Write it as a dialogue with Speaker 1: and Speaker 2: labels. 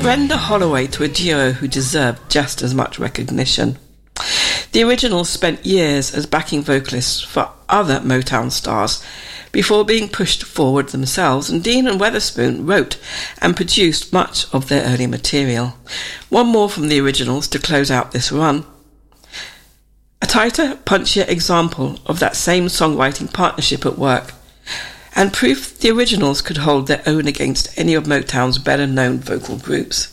Speaker 1: render Holloway to a duo who deserved just as much recognition. The Originals spent years as backing vocalists for other Motown stars before being pushed forward themselves, and Dean and Weatherspoon wrote and produced much of their early material. One more from the Originals to close out this run. A tighter, punchier example of that same songwriting partnership at work, and proof the Originals could hold their own against any of Motown's better-known vocal groups.